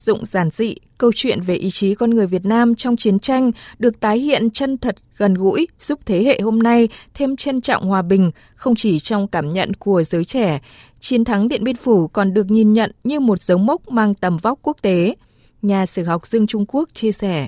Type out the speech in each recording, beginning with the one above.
Dụng giản dị, câu chuyện về ý chí con người Việt Nam trong chiến tranh được tái hiện chân thật, gần gũi, giúp thế hệ hôm nay thêm trân trọng hòa bình, không chỉ trong cảm nhận của giới trẻ. Chiến thắng Điện Biên Phủ còn được nhìn nhận như một dấu mốc mang tầm vóc quốc tế. Nhà sử học Dương Trung Quốc chia sẻ.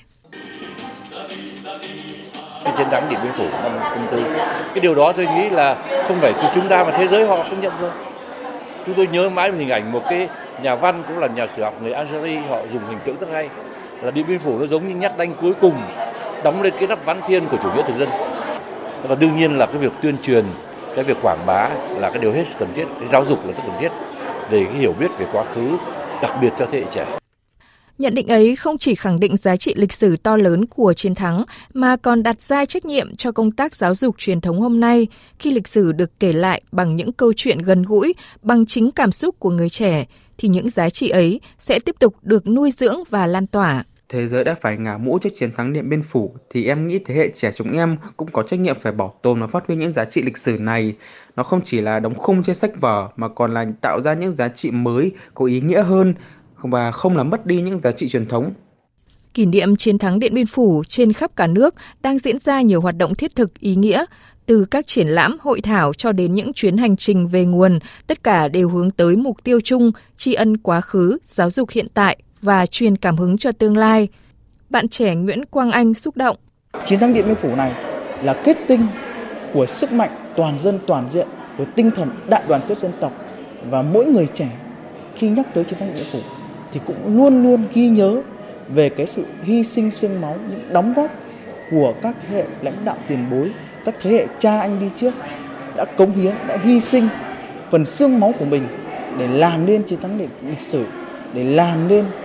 Cái chiến thắng Điện Biên Phủ năm 1944, cái điều đó tôi nghĩ là không phải của chúng ta mà thế giới họ công nhận rồi. Chúng tôi nhớ mãi về hình ảnh một cái nhà văn cũng là nhà sử học người Algeria, họ dùng hình tượng rất hay là Điện Biên Phủ nó giống như nhát đanh cuối cùng đóng lên cái nắp ván thiên của chủ nghĩa thực dân. Và đương nhiên là cái việc tuyên truyền, cái việc quảng bá là cái điều hết sức cần thiết, cái giáo dục là rất cần thiết về cái hiểu biết về quá khứ, đặc biệt cho thế hệ trẻ. Nhận định ấy không chỉ khẳng định giá trị lịch sử to lớn của chiến thắng, mà còn đặt ra trách nhiệm cho công tác giáo dục truyền thống hôm nay, khi lịch sử được kể lại bằng những câu chuyện gần gũi, bằng chính cảm xúc của người trẻ, thì những giá trị ấy sẽ tiếp tục được nuôi dưỡng và lan tỏa. Thế giới đã phải ngả mũ trước chiến thắng Điện Biên Phủ, thì em nghĩ thế hệ trẻ chúng em cũng có trách nhiệm phải bảo tồn và phát huy những giá trị lịch sử này. Nó không chỉ là đóng khung trên sách vở, mà còn là tạo ra những giá trị mới, có ý nghĩa hơn, và không làm mất đi những giá trị truyền thống. Kỷ niệm chiến thắng Điện Biên Phủ trên khắp cả nước đang diễn ra nhiều hoạt động thiết thực ý nghĩa, từ các triển lãm, hội thảo cho đến những chuyến hành trình về nguồn, tất cả đều hướng tới mục tiêu chung, tri ân quá khứ, giáo dục hiện tại và truyền cảm hứng cho tương lai. Bạn trẻ Nguyễn Quang Anh xúc động. Chiến thắng Điện Biên Phủ này là kết tinh của sức mạnh toàn dân toàn diện, của tinh thần đại đoàn kết dân tộc, và mỗi người trẻ khi nhắc tới chiến thắng Điện Biên Phủ thì cũng luôn luôn ghi nhớ về cái sự hy sinh xương máu, những đóng góp của các thế hệ lãnh đạo tiền bối, các thế hệ cha anh đi trước đã cống hiến, đã hy sinh phần xương máu của mình để làm nên chiến thắng lịch sử, để làm nên